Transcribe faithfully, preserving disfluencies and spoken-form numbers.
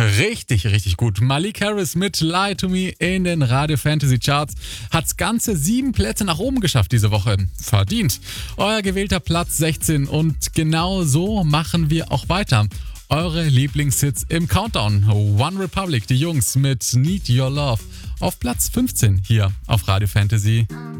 Richtig, richtig gut. Malik Harris mit Lie to Me in den Radio Fantasy Charts hat's ganze sieben Plätze nach oben geschafft diese Woche. Verdient. Euer gewählter Platz sechzehn und genau so machen wir auch weiter. Eure Lieblingshits im Countdown. One Republic, die Jungs mit Need Your Love auf Platz fünfzehn hier auf Radio Fantasy.